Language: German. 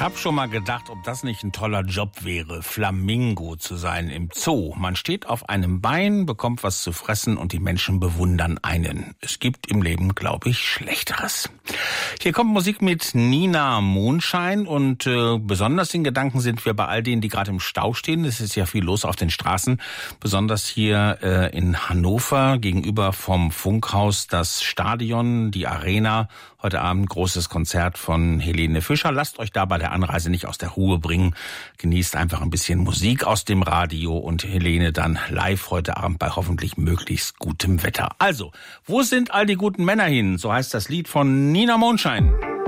habe schon mal gedacht, ob das nicht ein toller Job wäre, Flamingo zu sein im Zoo. Man steht auf einem Bein, bekommt was zu fressen und die Menschen bewundern einen. Es gibt im Leben, glaube ich, Schlechteres. Hier kommt Musik mit Nina Mondschein und besonders in Gedanken sind wir bei all denen, die gerade im Stau stehen. Es ist ja viel los auf den Straßen, besonders hier in Hannover gegenüber vom Funkhaus, das Stadion, die Arena. Heute Abend großes Konzert von Helene Fischer. Lasst euch da bei der Anreise nicht aus der Ruhe bringen. Genießt einfach ein bisschen Musik aus dem Radio und Helene dann live heute Abend bei hoffentlich möglichst gutem Wetter. Also, wo sind all die guten Männer hin? So heißt das Lied von Nina Mondschein.